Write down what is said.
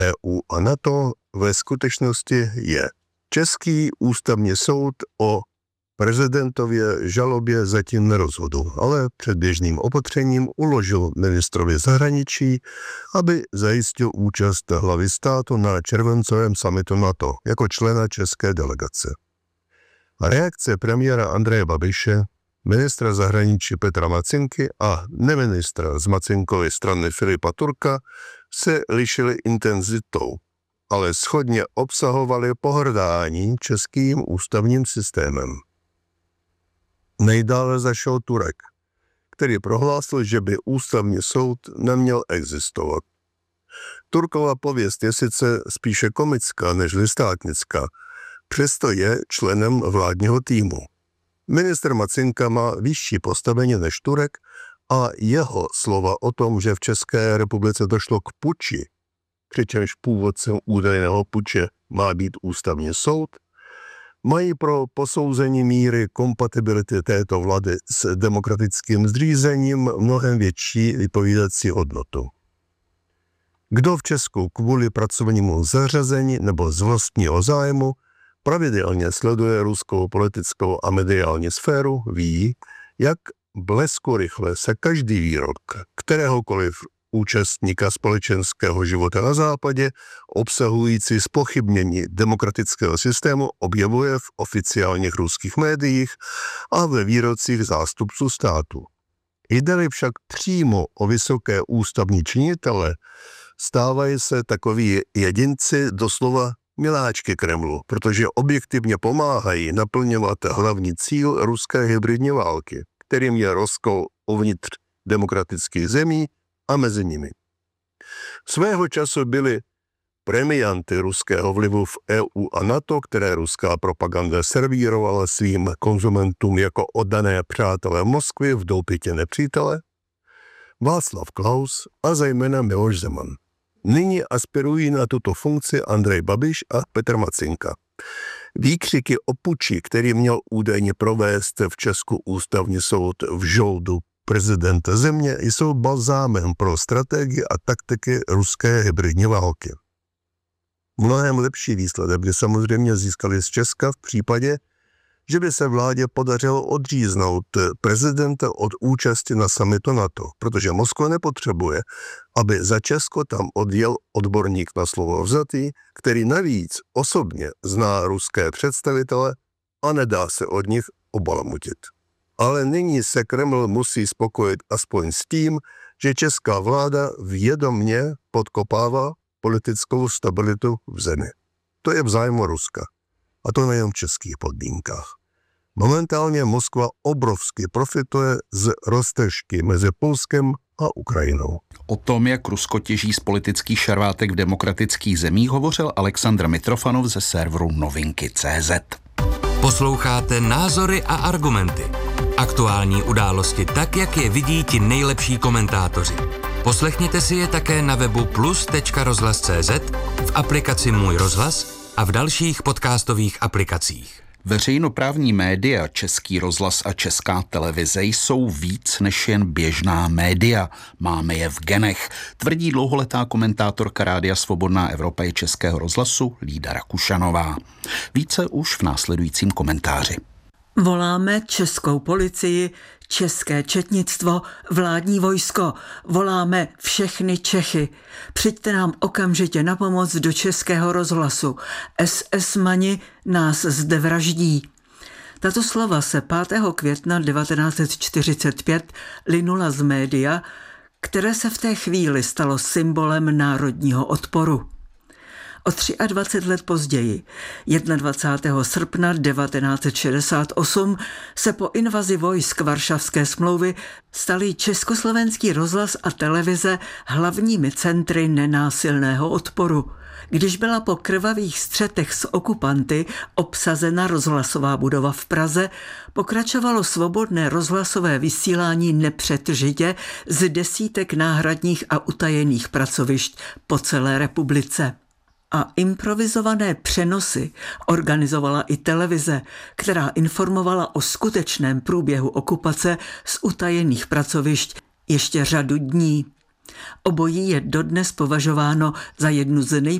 EU a NATO ve skutečnosti je Český ústavní soud o prezidentově žalobě zatím nerozhodl, ale předběžným opatřením uložil ministrovi zahraničí, aby zajistil účast hlavy státu na červencovém summitu NATO jako člena české delegace. Reakce premiéra Andreje Babiše, ministra zahraničí Petra Macynky a neministra z Macynkovy strany Filipa Turka se lišily intenzitou, ale shodně obsahovaly pohrdání českým ústavním systémem. Nejdále zašel Turek, který prohlásil, že by ústavní soud neměl existovat. Turkova pověst je sice spíše komická než státnická, přesto je členem vládního týmu. Ministr Macynka má vyšší postavení než Turek a jeho slova o tom, že v České republice došlo k puči, přičemž původcem údajného puče má být ústavní soud, mají pro posouzení míry kompatibility této vlády s demokratickým zřízením mnohem větší vypovídací hodnotu. Kdo v Česku kvůli pracovnímu zařazení nebo z vlastního zájmu pravidelně sleduje ruskou politickou a mediální sféru, ví, jak bleskorychle se každý výrok kteréhokoliv účastníka společenského života na západě, obsahující zpochybnění demokratického systému, objevuje v oficiálních ruských médiích a ve výrocích zástupců státu. Jde-li však přímo o vysoké ústavní činitele, stávají se takoví jedinci doslova miláčky Kremlu, protože objektivně pomáhají naplňovat hlavní cíl ruské hybridní války, kterým je rozkol uvnitř demokratických zemí a mezi nimi. Svého času byly premianty ruského vlivu v EU a NATO, které ruská propaganda servírovala svým konzumentům jako oddané přátelé Moskvy v doupětě nepřítele, Václav Klaus a zejména Miloš Zeman. Nyní aspirují na tuto funkci Andrej Babiš a Petr Macynka. Výkřiky o puči, který měl údajně provést v Česku ústavní soud v žoldu prezidenta země, jsou balzámem pro strategii a taktiky ruské hybridní války. Mnohem lepší výsledek by samozřejmě získali z Česka v případě, že by se vládě podařilo odříznout prezidenta od účasti na summitu NATO, protože Moskva nepotřebuje, aby za Česko tam odjel odborník na slovo vzatý, který navíc osobně zná ruské představitele a nedá se od nich obalamutit. Ale nyní se Kreml musí spokojit aspoň s tím, že česká vláda vědomně podkopává politickou stabilitu v zemi. To je v zájmu Ruska. A to nejen v českých podmínkách. Momentálně Moskva obrovsky profituje z roztržky mezi Polskem a Ukrajinou. O tom, jak Rusko těží z politických šarvátek v demokratických zemích, hovořil Alexandr Mitrofanov ze serveru Novinky.cz. Posloucháte Názory a argumenty. Aktuální události tak, jak je vidí ti nejlepší komentátoři. Poslechněte si je také na webu plus.rozhlas.cz, v aplikaci Můj rozhlas a v dalších podcastových aplikacích. Veřejnoprávní média, Český rozhlas a Česká televize jsou víc než jen běžná média. Máme je v genech, tvrdí dlouholetá komentátorka Rádia Svobodná Evropa i Českého rozhlasu Lída Rakušanová. Více už v následujícím komentáři. Voláme českou policii, české četnictvo, vládní vojsko. Voláme všechny Čechy. Přijďte nám okamžitě na pomoc do Českého rozhlasu. SS-mani nás zde vraždí. Tato slova se 5. května 1945 linula z média, které se v té chvíli stalo symbolem národního odporu. O 23 let později, 21. srpna 1968, se po invazi vojsk Varšavské smlouvy staly Československý rozhlas a televize hlavními centry nenásilného odporu. Když byla po krvavých střetech s okupanty obsazena rozhlasová budova v Praze, pokračovalo svobodné rozhlasové vysílání nepřetržitě z desítek náhradních a utajených pracovišť po celé republice. A improvizované přenosy organizovala i televize, která informovala o skutečném průběhu okupace z utajených pracovišť ještě řadu dní. Obojí je dodnes považováno za jednu z